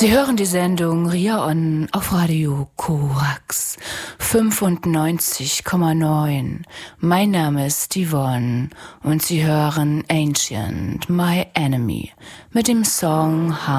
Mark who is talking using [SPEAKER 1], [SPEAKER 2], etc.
[SPEAKER 1] Sie hören die Sendung Ria On auf Radio Korax 95,9. Mein Name ist Yvonne und Sie hören Ancient, My Enemy mit dem Song